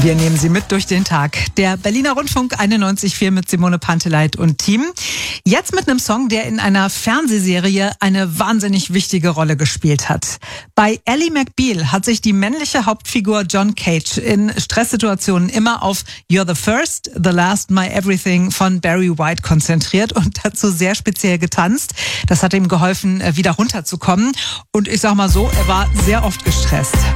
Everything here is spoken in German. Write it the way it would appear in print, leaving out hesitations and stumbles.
Wir nehmen Sie mit durch den Tag. Der Berliner Rundfunk 91,4 mit Simone Panteleit und Team. Jetzt mit einem Song, der in einer Fernsehserie eine wahnsinnig wichtige Rolle gespielt hat. Bei Ally McBeal hat sich die männliche Hauptfigur John Cage in Stresssituationen immer auf You're the First, the Last, My Everything von Barry White konzentriert und dazu sehr speziell getanzt. Das hat ihm geholfen, wieder runterzukommen. Und ich sag mal so, er war sehr oft gestresst.